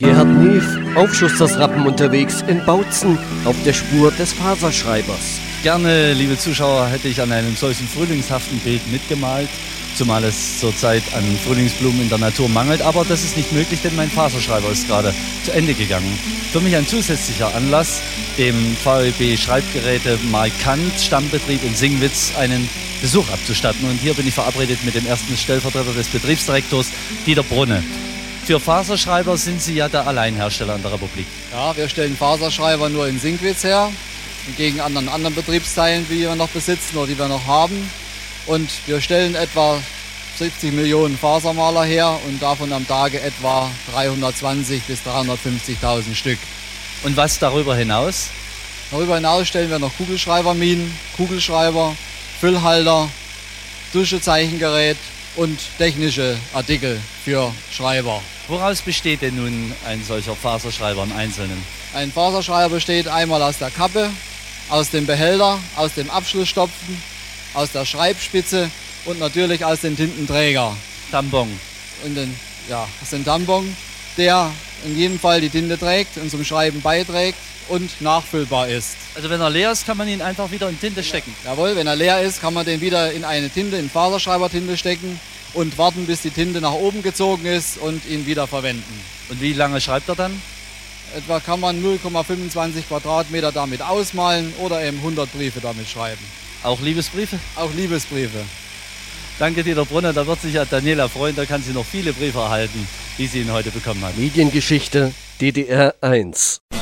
Gerhard Nief, Aufschusters-Rappen unterwegs in Bautzen auf der Spur des Faserschreibers. Gerne, liebe Zuschauer, hätte ich an einem solchen frühlingshaften Bild mitgemalt, zumal es zurzeit an Frühlingsblumen in der Natur mangelt. Aber das ist nicht möglich, denn mein Faserschreiber ist gerade zu Ende gegangen. Für mich ein zusätzlicher Anlass, dem VEB Schreibgeräte Markant Stammbetrieb in Singwitz einen Besuch abzustatten. Und hier bin ich verabredet mit dem ersten Stellvertreter des Betriebsdirektors, Dieter Brunne. Für Faserschreiber sind Sie ja der Alleinhersteller in der Republik. Ja, wir stellen Faserschreiber nur in Singwitz her, gegen anderen Betriebsteilen, die wir noch besitzen oder die wir noch haben. Und wir stellen etwa 70 Millionen Fasermaler her und davon am Tage etwa 320.000 bis 350.000 Stück. Und was darüber hinaus? Darüber hinaus stellen wir noch Kugelschreiberminen, Kugelschreiber, Füllhalter, Duschezeichengerät und technische Artikel für Schreiber. Woraus besteht denn nun ein solcher Faserschreiber im Einzelnen? Ein Faserschreiber besteht einmal aus der Kappe, aus dem Behälter, aus dem Abschlussstopfen, aus der Schreibspitze und natürlich aus dem Tintenträger. Tampon. Aus dem Tampon, der in jedem Fall die Tinte trägt und zum Schreiben beiträgt und nachfüllbar ist. Also wenn er leer ist, kann man ihn einfach wieder in Tinte stecken? Jawohl, wenn er leer ist, kann man den wieder in eine Tinte, in Faserschreibertinte stecken und warten, bis die Tinte nach oben gezogen ist und ihn wieder verwenden. Und wie lange schreibt er dann? Etwa kann man 0,25 Quadratmeter damit ausmalen oder eben 100 Briefe damit schreiben. Auch Liebesbriefe? Auch Liebesbriefe. Danke, Dieter Brunner. Da wird sich ja Daniela freuen. Da kann sie noch viele Briefe erhalten, die sie ihn heute bekommen hat. Mediengeschichte DDR 1.